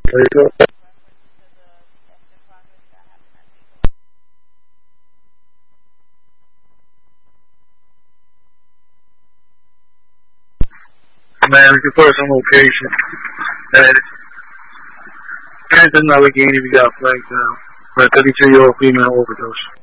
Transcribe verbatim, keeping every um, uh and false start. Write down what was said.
There you go. Man, we can put some location. And it's another game if you got flagged down. For a thirty-two year old female overdose.